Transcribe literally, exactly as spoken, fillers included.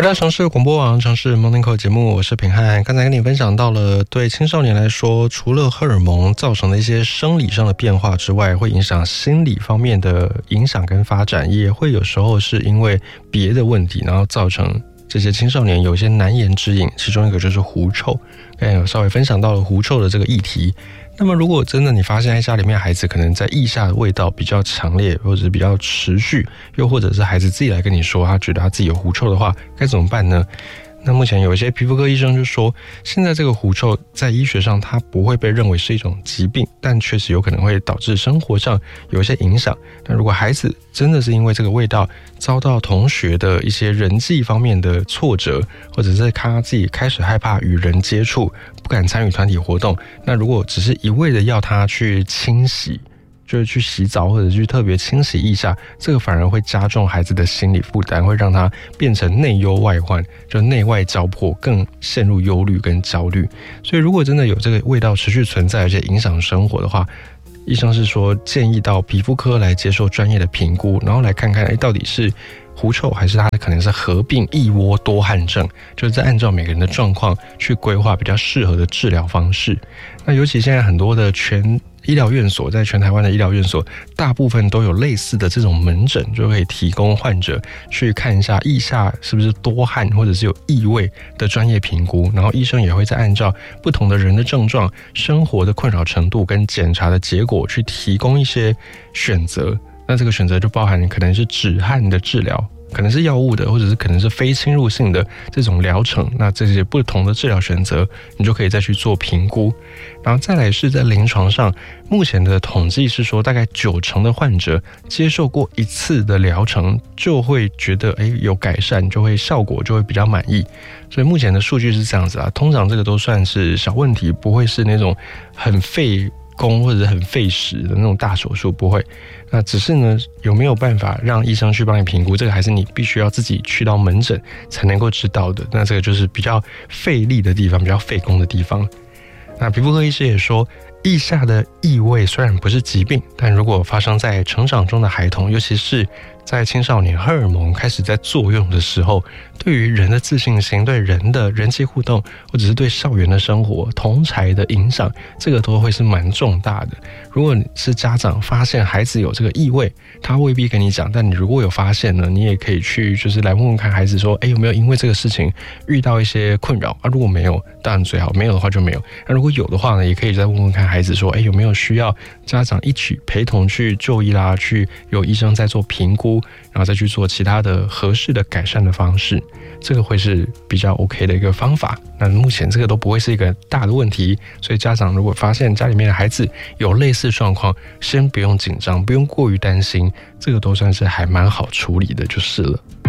回到城市广播网城市 Morning Call 节目，我是品汉。刚才跟你分享到了，对青少年来说，除了荷尔蒙造成的一些生理上的变化之外，会影响心理方面的影响跟发展，也会有时候是因为别的问题，然后造成这些青少年有一些难言之隐，其中一个就是狐臭。刚才有稍微分享到了狐臭的这个议题。那么如果真的你发现家里面孩子可能在腋下的味道比较强烈，或者是比较持续，又或者是孩子自己来跟你说他觉得他自己有狐臭的话，该怎么办呢？那目前有一些皮肤科医生就说，现在这个狐臭在医学上它不会被认为是一种疾病，但确实有可能会导致生活上有一些影响。那如果孩子真的是因为这个味道遭到同学的一些人际方面的挫折，或者是看他自己开始害怕与人接触，不敢参与团体活动，那如果只是一味的要他去清洗，就是去洗澡或者去特别清洗腋下，这个反而会加重孩子的心理负担，会让他变成内忧外患，就内外交迫，更陷入忧虑跟焦虑。所以如果真的有这个味道持续存在而且影响生活的话，医生是说建议到皮肤科来接受专业的评估，然后来看看诶到底是狐臭还是它可能是合并腋窝多汗症，就是在按照每个人的状况去规划比较适合的治疗方式。那尤其现在很多的全医疗院所，在全台湾的医疗院所大部分都有类似的这种门诊，就可以提供患者去看一下腋下是不是多汗或者是有异味的专业评估，然后医生也会再按照不同的人的症状、生活的困扰程度跟检查的结果去提供一些选择。那这个选择就包含可能是止汗的治疗，可能是药物的，或者是可能是非侵入性的这种疗程。那这些不同的治疗选择你就可以再去做评估。然后再来是在临床上，目前的统计是说大概九成的患者接受过一次的疗程就会觉得诶有改善，就会效果就会比较满意。所以目前的数据是这样子啊，通常这个都算是小问题，不会是那种很费工或者很费时的那种大手术，不会。那只是呢，有没有办法让医生去帮你评估，这个还是你必须要自己去到门诊才能够知道的。那这个就是比较费力的地方，比较费工的地方。那皮肤科医师也说，腋下的异味虽然不是疾病，但如果发生在成长中的孩童，尤其是在青少年荷尔蒙开始在作用的时候，对于人的自信心、对人的人际互动，或者是对校园的生活、同侪的影响，这个都会是蛮重大的。如果你是家长发现孩子有这个异味，他未必跟你讲，但你如果有发现呢，你也可以去就是来问问看孩子说，哎，有没有因为这个事情遇到一些困扰啊？如果没有，当然最好；没有的话就没有。那如果有的话呢，也可以再问问看孩子说，哎，有没有需要家长一起陪同去就医啦，去有医生在做评估，然后再去做其他的合适的改善的方式，这个会是比较 OK 的一个方法。那目前这个都不会是一个大的问题，所以家长如果发现家里面的孩子有类似状况，先不用紧张，不用过于担心，这个都算是还蛮好处理的就是了。